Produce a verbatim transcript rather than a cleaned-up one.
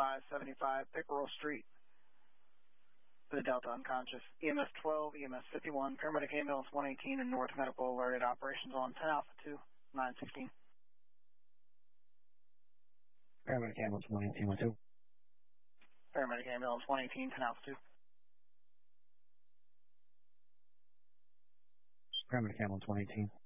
five seventy-five Pickerel Street. For the Delta unconscious. E M S twelve, E M S fifty-one, paramedic ambulance one eighteen, and North Medical alerted. Operations on ten Alpha two, nine sixteen. Paramedic ambulance one eighteen, one two. Paramedic ambulance one eighteen, ten Alpha two. Paramedic ambulance one eighteen.